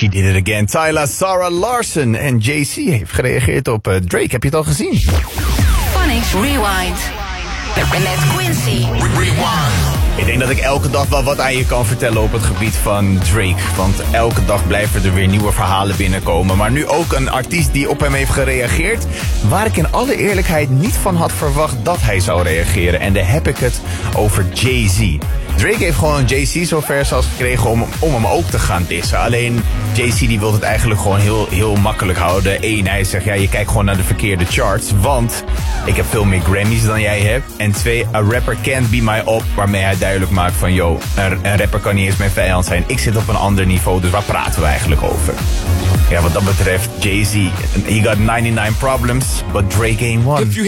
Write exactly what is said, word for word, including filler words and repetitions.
She did it again. Tyla, Sarah Larson en J C heeft gereageerd op uh, Drake. Heb je het al gezien? Phonics Rewind. Met Quincy. Rewind. Ik denk dat ik elke dag wel wat aan je kan vertellen op het gebied van Drake. Want elke dag blijven er weer nieuwe verhalen binnenkomen. Maar nu ook een artiest die op hem heeft gereageerd, waar ik in alle eerlijkheid niet van had verwacht dat hij zou reageren. En daar heb ik het over Jay-Z. Drake heeft gewoon J C zover zelfs gekregen om, om hem ook te gaan dissen. Alleen J C die wil het eigenlijk gewoon heel, heel makkelijk houden. Eén, hij zegt ja, je kijkt gewoon naar de verkeerde charts. Want ik heb veel meer Grammys dan jij hebt. En twee, a rapper can't be my op. Waarmee hij duidelijk maakt van yo, een, een rapper kan niet eens mijn vijand zijn. Ik zit op een ander niveau, dus waar praten we eigenlijk over? Ja, wat dat betreft, Jay-Z, he got ninety-nine problems, but Drake ain't one.